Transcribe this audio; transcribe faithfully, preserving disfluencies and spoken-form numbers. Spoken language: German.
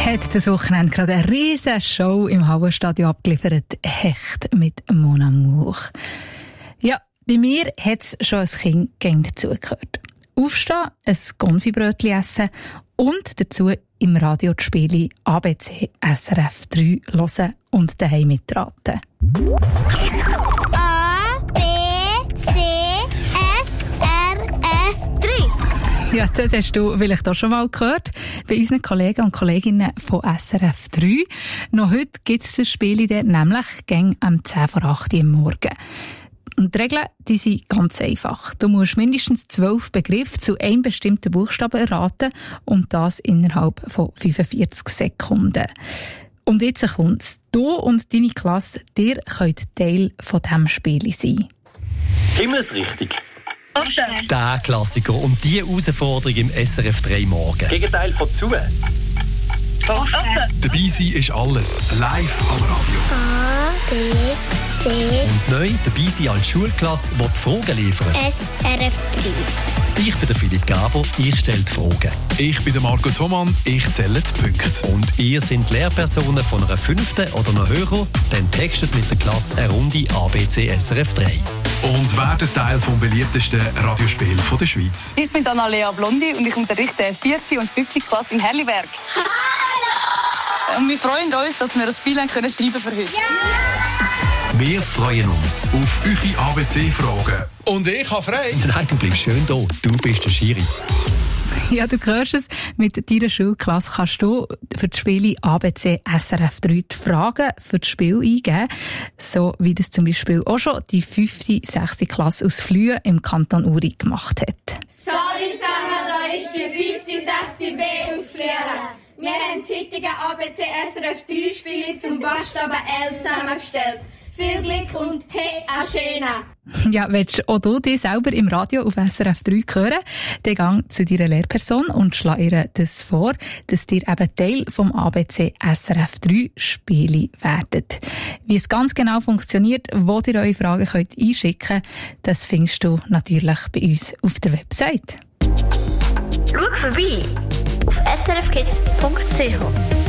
hat das Wochenende gerade eine riesige Show im Hallenstadion abgeliefert. Hecht mit Mon Amour. Ja, bei mir hat es schon als Kind gern dazugehört. Aufstehen, ein Konfibrötchen essen und dazu im Radio die Spiele A B C S R F drei hören und daheim mitraten. A, B, C, S, R, F drei. Ja, das hast du vielleicht auch schon mal gehört bei unseren Kollegen und Kolleginnen von S R F drei. Noch heute gibt es das Spiel dort, nämlich gegen am zehn vor acht Uhr am Morgen. Und die Regeln, die sind ganz einfach. Du musst mindestens zwölf Begriffe zu einem bestimmten Buchstaben erraten und das innerhalb von fünfundvierzig Sekunden. Und jetzt kommt's. Du und deine Klasse, ihr könnt Teil von diesem Spiel sein. Himmelsrichtig. Der Klassiker und die Herausforderung im S R F drei Morgen. Gegenteil von zu. Dabei sein ist alles. Live am Radio. A, B, C, Und neu dabei sein als Schulklasse, die die Fragen liefert. S, R, F drei. Ich bin der Philipp Gaber, ich stelle die Fragen. Ich bin der Marco Thomann, ich zähle die Punkte. Und ihr sind Lehrpersonen von einer fünften oder noch höher, dann textet mit der Klasse eine Runde A B C S R F drei. Und werden Teil vom beliebtesten Radiospiel der Schweiz. Ich bin Annalea Blondi und ich unterrichte vierte und fünfte Klasse in Herliberg. Hallo! Und wir freuen uns, dass wir das Spiel schreiben können für heute. Ja! Wir freuen uns. Auf eure A B C-Fragen. Und ich habe frei. Nein, du bleibst schön da. Du bist der Schiri. Ja, du hörst es. Mit deiner Schulklasse kannst du für das Spiel A B C S R F drei die Fragen für das Spiel eingeben. So wie das zum Beispiel auch schon die fünfte, sechste Klasse aus Flühe im Kanton Uri gemacht hat. Hallo zusammen, da ist die fünfte, sechste B aus Flühe. Wir haben das heutige A B C S R F drei Spiele zum Buchstaben L zusammengestellt. Viel Glück und hey, Aschena! Ja, willst auch du dich selber im Radio auf S R F drei hören? Dann gang zu deiner Lehrperson und schlag ihr das vor, dass ihr eben Teil vom A B C S R F drei Spiele werdet. Wie es ganz genau funktioniert, wo ihr eure Fragen könnt einschicken könnt, das findest du natürlich bei uns auf der Website. Schau vorbei auf s r f kids punkt c h.